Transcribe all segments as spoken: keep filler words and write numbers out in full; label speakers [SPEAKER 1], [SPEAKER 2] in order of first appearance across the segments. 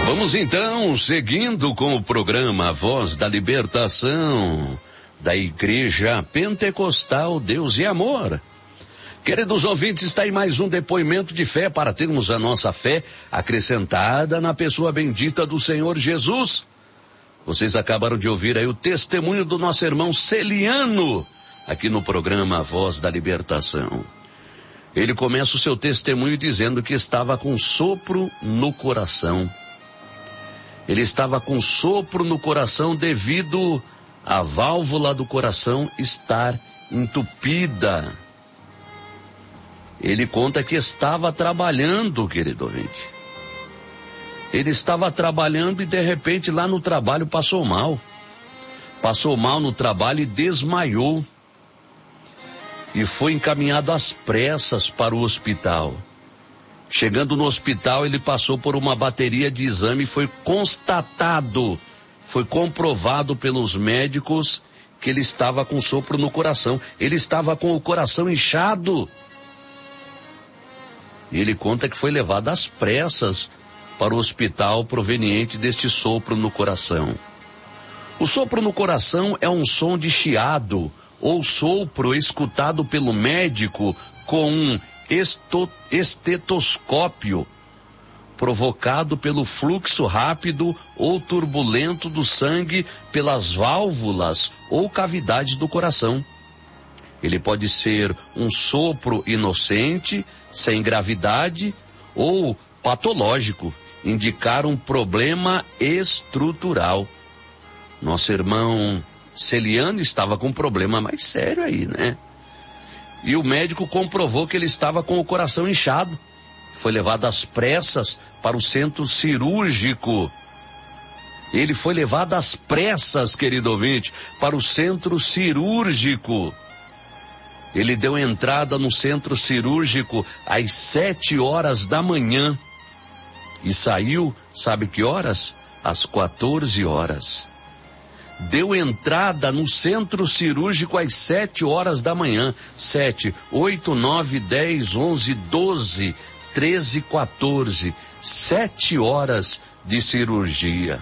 [SPEAKER 1] Vamos então, seguindo com o programa Voz da Libertação, da Igreja Pentecostal Deus e Amor. Queridos ouvintes, está aí mais um depoimento de fé para termos a nossa fé acrescentada na pessoa bendita do Senhor Jesus. Vocês acabaram de ouvir aí o testemunho do nosso irmão Celiano, aqui no programa Voz da Libertação. Ele começa o seu testemunho dizendo que estava com sopro no coração. Ele estava com sopro no coração devido à válvula do coração estar entupida. Ele conta que estava trabalhando, querido ouvinte. Ele estava trabalhando e de repente lá no trabalho passou mal. Passou mal no trabalho e desmaiou. E foi encaminhado às pressas para o hospital. Chegando no hospital, ele passou por uma bateria de exame e foi constatado, foi comprovado pelos médicos que ele estava com sopro no coração. Ele estava com o coração inchado. E ele conta que foi levado às pressas para o hospital proveniente deste sopro no coração. O sopro no coração é um som de chiado ou sopro escutado pelo médico com um Esto, estetoscópio, provocado pelo fluxo rápido ou turbulento do sangue pelas válvulas ou cavidades do coração. Ele pode ser um sopro inocente, sem gravidade, ou patológico, indicar um problema estrutural. Nosso irmão Celiano estava com um problema mais sério aí, né? E o médico comprovou que ele estava com o coração inchado. Foi levado às pressas para o centro cirúrgico. Ele foi levado às pressas, querido ouvinte, para o centro cirúrgico. Ele deu entrada no centro cirúrgico às sete horas da manhã. E saiu, sabe que horas? Às quatorze horas. Deu entrada no centro cirúrgico às sete horas da manhã. Sete, oito, nove, dez, onze, doze, treze, quatorze. Sete horas de cirurgia.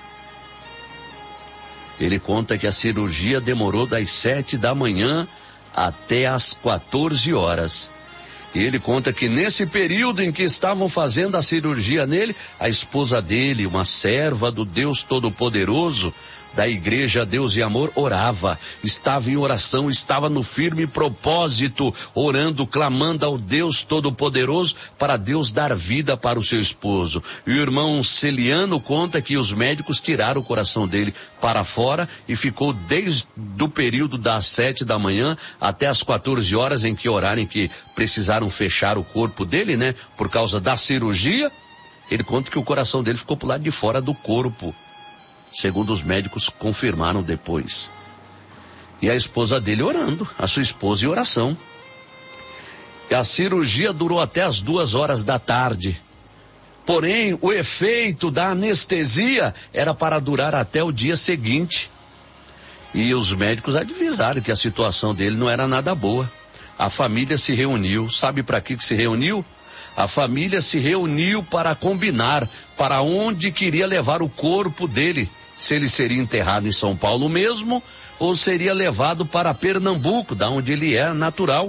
[SPEAKER 1] Ele conta que a cirurgia demorou das sete da manhã até às quatorze horas. E ele conta que nesse período em que estavam fazendo a cirurgia nele, a esposa dele, uma serva do Deus Todo-Poderoso, da Igreja Deus e Amor, orava, estava em oração, estava no firme propósito, orando, clamando ao Deus Todo-Poderoso para Deus dar vida para o seu esposo. E o irmão Celiano conta que os médicos tiraram o coração dele para fora e ficou desde o período das sete da manhã até as quatorze horas em que oraram, em que precisaram fechar o corpo dele, né, por causa da cirurgia. Ele conta que o coração dele ficou pro lado de fora do corpo, segundo os médicos confirmaram depois. E a esposa dele orando, a sua esposa em oração. E a cirurgia durou até as duas horas da tarde. Porém, o efeito da anestesia era para durar até o dia seguinte. E os médicos avisaram que a situação dele não era nada boa. A família se reuniu. Sabe para que que se reuniu? A família se reuniu para combinar para onde queria levar o corpo dele. Se ele seria enterrado em São Paulo mesmo, ou seria levado para Pernambuco, da onde ele é natural.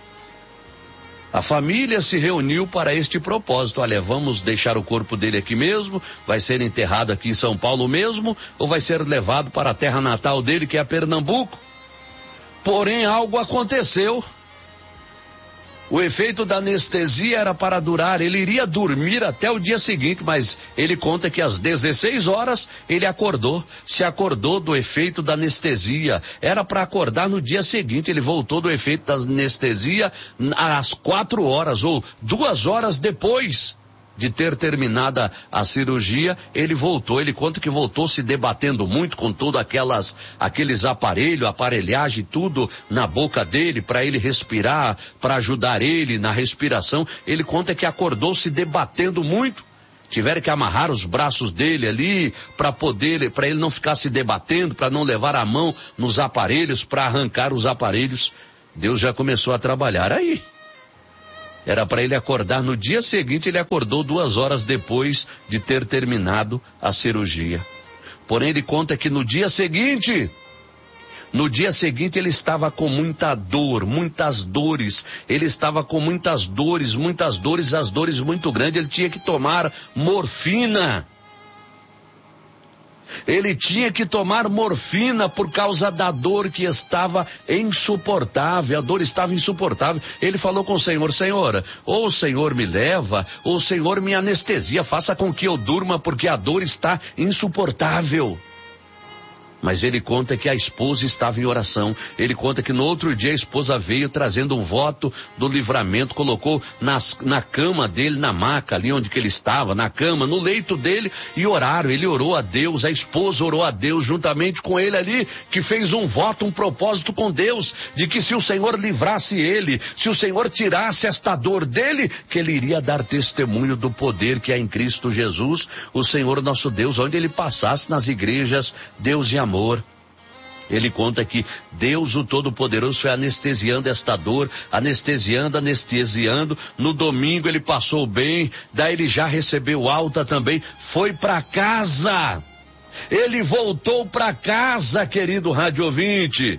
[SPEAKER 1] A família se reuniu para este propósito. Olha, vamos deixar o corpo dele aqui mesmo, vai ser enterrado aqui em São Paulo mesmo, ou vai ser levado para a terra natal dele, que é Pernambuco. Porém, algo aconteceu. O efeito da anestesia era para durar, ele iria dormir até o dia seguinte, mas ele conta que às dezesseis horas ele acordou, se acordou do efeito da anestesia. Era para acordar no dia seguinte, ele voltou do efeito da anestesia às quatro horas ou duas horas depois de ter terminada a cirurgia, ele voltou. Ele conta que voltou se debatendo muito com todos aquelas, aqueles aparelhos, aparelhagem, tudo na boca dele para ele respirar, para ajudar ele na respiração. Ele conta que acordou se debatendo muito. Tiveram que amarrar os braços dele ali para poder, para ele não ficar se debatendo, para não levar a mão nos aparelhos, para arrancar os aparelhos. Deus já começou a trabalhar aí. Era para ele acordar no dia seguinte, ele acordou duas horas depois de ter terminado a cirurgia. Porém, ele conta que no dia seguinte, no dia seguinte ele estava com muita dor, muitas dores. Ele estava com muitas dores, muitas dores, as dores muito grandes. Ele tinha que tomar morfina. Ele tinha que tomar morfina por causa da dor que estava insuportável. A dor estava insuportável. Ele falou com o Senhor: Senhor, ou o Senhor me leva, ou o Senhor me anestesia, faça com que eu durma, porque a dor está insuportável. Mas ele conta que a esposa estava em oração. Ele conta que no outro dia a esposa veio trazendo um voto do livramento, colocou nas, na cama dele, na maca, ali onde que ele estava, na cama, no leito dele, e oraram. Ele orou a Deus, a esposa orou a Deus juntamente com ele ali, que fez um voto, um propósito com Deus, de que se o Senhor livrasse ele, se o Senhor tirasse esta dor dele, que ele iria dar testemunho do poder que há em Cristo Jesus, o Senhor nosso Deus, onde ele passasse nas igrejas, Deus e amor. Amor. Ele conta que Deus, o Todo-Poderoso, foi anestesiando esta dor, anestesiando, anestesiando. No domingo ele passou bem, daí ele já recebeu alta também, foi para casa. Ele voltou para casa, querido rádio ouvinte.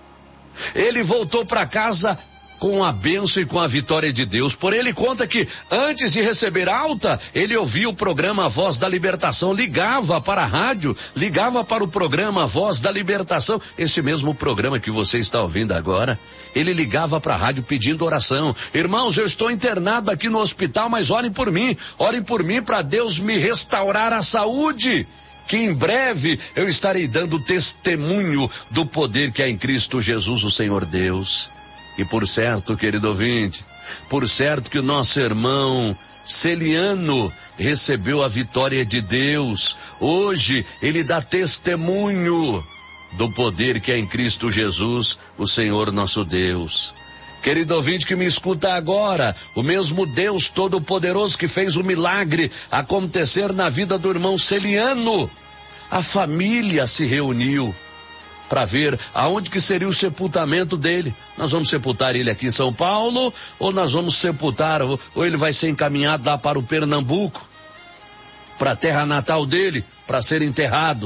[SPEAKER 1] Ele voltou para casa com a bênção e com a vitória de Deus. Porém, ele conta que antes de receber alta, ele ouvia o programa Voz da Libertação, ligava para a rádio, ligava para o programa Voz da Libertação, esse mesmo programa que você está ouvindo agora. Ele ligava para a rádio pedindo oração. Irmãos, eu estou internado aqui no hospital, mas orem por mim, orem por mim para Deus me restaurar a saúde, que em breve eu estarei dando testemunho do poder que há em Cristo Jesus, o Senhor Deus. E por certo, querido ouvinte, por certo que o nosso irmão Celiano recebeu a vitória de Deus. Hoje ele dá testemunho do poder que é em Cristo Jesus, o Senhor nosso Deus. Querido ouvinte que me escuta agora, o mesmo Deus Todo-Poderoso que fez o milagre acontecer na vida do irmão Celiano, a família se reuniu para ver aonde que seria o sepultamento dele. Nós vamos sepultar ele aqui em São Paulo, ou nós vamos sepultar, ou, ou ele vai ser encaminhado lá para o Pernambuco, para a terra natal dele, para ser enterrado.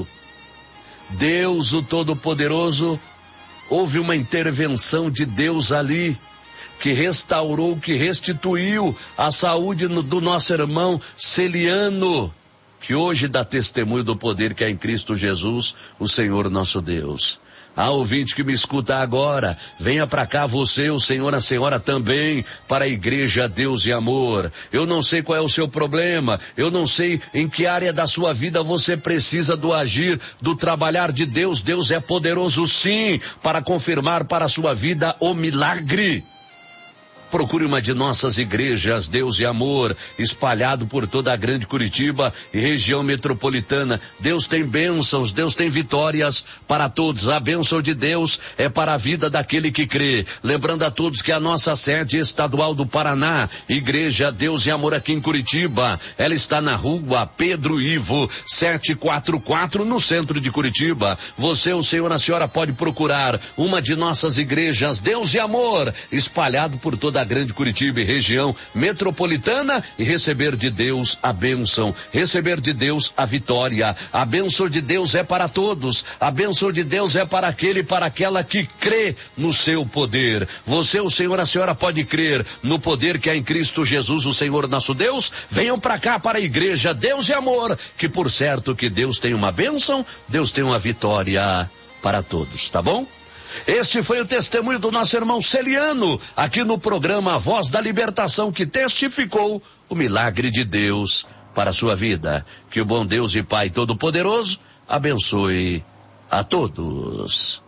[SPEAKER 1] Deus, o Todo-Poderoso, houve uma intervenção de Deus ali, que restaurou, que restituiu a saúde no, do nosso irmão Celiano, que hoje dá testemunho do poder que há em Cristo Jesus, o Senhor nosso Deus. Ah, ouvinte que me escuta agora, venha para cá você, o Senhor, a senhora também, para a igreja Deus e Amor. Eu não sei qual é o seu problema, eu não sei em que área da sua vida você precisa do agir, do trabalhar de Deus. Deus é poderoso sim, para confirmar para a sua vida o milagre. Procure uma de nossas igrejas, Deus e Amor, espalhado por toda a grande Curitiba e região metropolitana. Deus tem bênçãos, Deus tem vitórias para todos. A bênção de Deus é para a vida daquele que crê. Lembrando a todos que a nossa sede estadual do Paraná, Igreja Deus e Amor aqui em Curitiba, ela está na rua Pedro Ivo, setecentos e quarenta e quatro, no centro de Curitiba. Você, o senhor, a senhora pode procurar uma de nossas igrejas, Deus e Amor, espalhado por toda da grande Curitiba e região metropolitana, e receber de Deus a bênção, receber de Deus a vitória. A bênção de Deus é para todos, a bênção de Deus é para aquele e para aquela que crê no seu poder. Você, o senhor, a senhora pode crer no poder que há em Cristo Jesus, o Senhor nosso Deus. Venham para cá, para a igreja Deus e Amor, que por certo que Deus tem uma bênção, Deus tem uma vitória para todos, tá bom? Este foi o testemunho do nosso irmão Celiano, aqui no programa Voz da Libertação, que testificou o milagre de Deus para a sua vida. Que o bom Deus e Pai Todo-Poderoso abençoe a todos.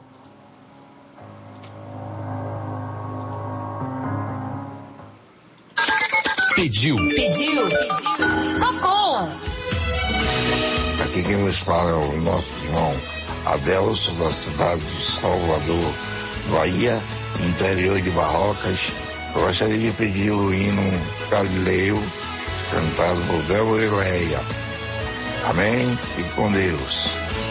[SPEAKER 2] Pediu. Pediu. Pediu. Tocou.
[SPEAKER 3] Aqui quem nos fala é o nosso irmão Adelson, da cidade de Salvador, Bahia, interior de Barrocas. Eu gostaria de pedir o hino Galileu, cantado por Débora e Leia. Amém? E com Deus.